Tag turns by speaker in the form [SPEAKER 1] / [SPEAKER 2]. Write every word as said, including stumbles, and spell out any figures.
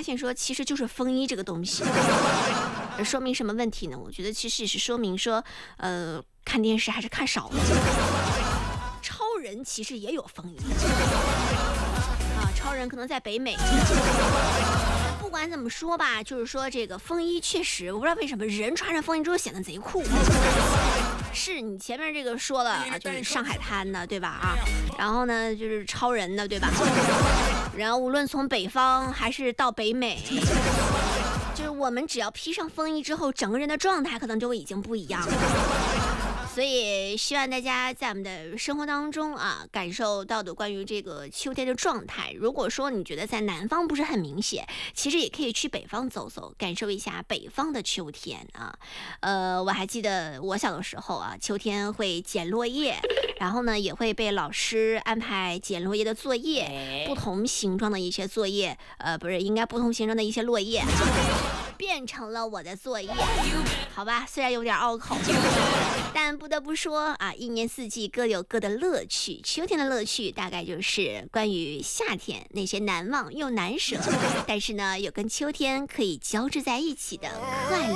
[SPEAKER 1] 现说其实就是风衣这个东西，说明什么问题呢？我觉得其实也是说明说，呃，看电视还是看少了。超人其实也有风衣啊，超人可能在北美。不管怎么说吧，就是说这个风衣确实，我不知道为什么人穿上风衣之后显得贼酷。是你前面这个说了啊，就是上海滩的，对吧？啊，然后呢就是超人的，对吧？然后无论从北方还是到北美，就是我们只要披上风衣之后，整个人的状态可能就已经不一样了。所以希望大家在我们的生活当中啊，感受到的关于这个秋天的状态。如果说你觉得在南方不是很明显，其实也可以去北方走走，感受一下北方的秋天啊。呃，我还记得我小的时候啊，秋天会捡落叶，然后呢也会被老师安排捡落叶的作业，不同形状的一些作业，呃，不是应该不同形状的一些落叶。变成了我的作业，好吧，虽然有点拗口，但不得不说啊，一年四季各有各的乐趣。秋天的乐趣大概就是关于夏天那些难忘又难舍，但是呢，有跟秋天可以交织在一起的快乐。